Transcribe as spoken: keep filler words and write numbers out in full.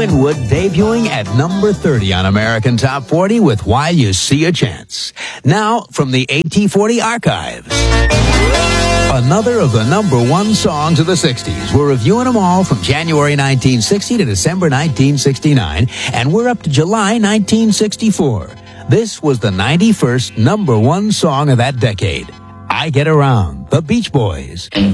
Winwood debuting at number thirty on American Top forty with While You See a Chance. Now, from the A T forty archives. Another of the number one songs of the sixties. We're reviewing them all from January nineteen sixty to December nineteen sixty-nine, and we're up to July nineteen sixty-four. This was the ninety-first number one song of that decade. I Get Around, the Beach Boys.